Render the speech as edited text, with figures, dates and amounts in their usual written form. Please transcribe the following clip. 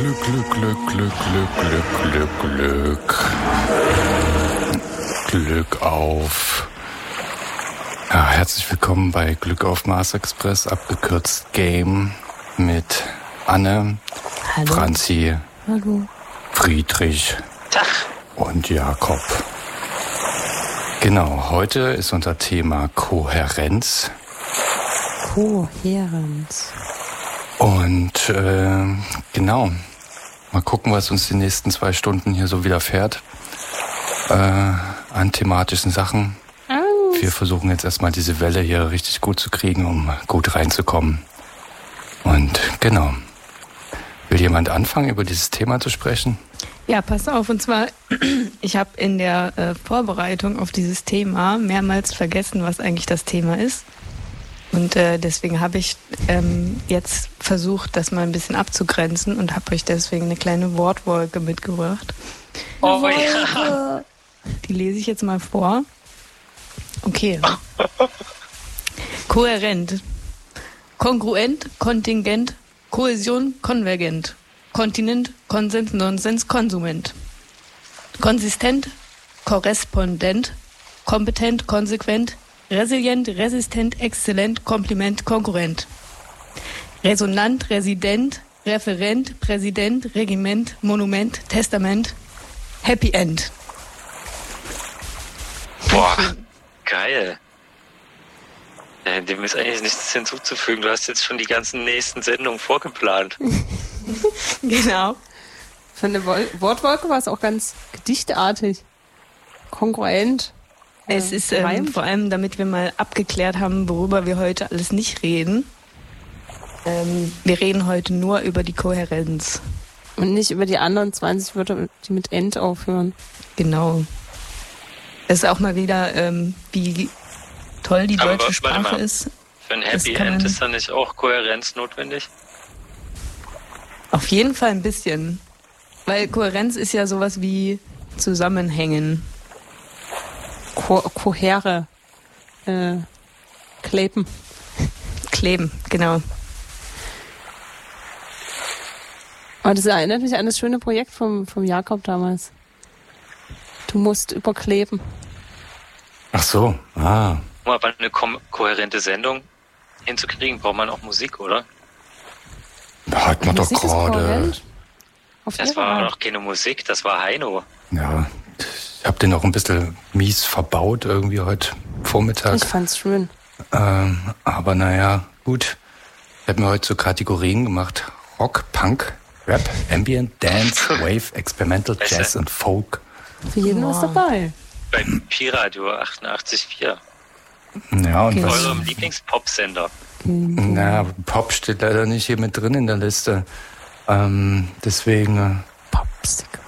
Glück auf. Ja, herzlich willkommen bei Glück auf Mars Express, abgekürzt Game, mit Anne, Hallo. Franzi, Hallo. Friedrich und Jakob. Genau, heute ist unser Thema Kohärenz. Kohärenz. Und genau, mal gucken, was uns die nächsten 2 Stunden hier so widerfährt an thematischen Sachen. Wir versuchen jetzt erstmal diese Welle hier richtig gut zu kriegen, um gut reinzukommen. Und genau. Will jemand anfangen, über dieses Thema zu sprechen? Ja, pass auf. Und zwar, ich habe in der Vorbereitung auf dieses Thema mehrmals vergessen, was eigentlich das Thema ist. Und deswegen habe ich jetzt versucht, das mal ein bisschen abzugrenzen und habe euch deswegen eine kleine Wortwolke mitgebracht. Oh ja. Die lese ich jetzt mal vor. Okay. Kohärent. Kongruent, kontingent, Kohäsion, konvergent. Kontinent, Konsens, Nonsens, Konsument. Konsistent, korrespondent, kompetent, konsequent, resilient, resistent, exzellent, Kompliment, konkurrent. Resonant, resident, Referent, Präsident, Regiment, Monument, Testament, Happy End. Boah, geil. Dem ist eigentlich nichts hinzuzufügen. Du hast jetzt schon die ganzen nächsten Sendungen vorgeplant. Genau. Von der Wortwolke war es auch ganz gedichtartig. Kongruent. Es ist vor allem, damit wir mal abgeklärt haben, worüber wir heute alles nicht reden. Wir reden heute nur über die Kohärenz. Und nicht über die anderen 20 Wörter, die mit End aufhören. Genau. Es ist auch mal wieder, wie toll die deutsche Sprache ist. Für ein Happy End ist da nicht auch Kohärenz notwendig? Auf jeden Fall ein bisschen. Weil Kohärenz ist ja sowas wie Zusammenhängen. Kohere. Kleben. Kleben, genau. Aber das erinnert mich an das schöne Projekt vom Jakob damals. Du musst überkleben. Ach so, Um aber eine kohärente Sendung hinzukriegen, braucht man auch Musik, oder? Hat man doch Musik ist gerade. kohärent. Das war noch keine Musik, das war Heino. Ja, ich habe den auch ein bisschen mies verbaut irgendwie heute Vormittag. Ich fand's schön. Aber naja, gut. Ich habe mir heute so Kategorien gemacht. Rock, Punk, Rap, Ambient, Dance, Wave, Experimental, Jazz und Folk. Für jeden was dabei. Bei Pi-Radio 88,4. Ja, und was? Eurem Lieblingspop-Sender. Na, Pop steht leider nicht hier mit drin in der Liste. Deswegen. Popsicle.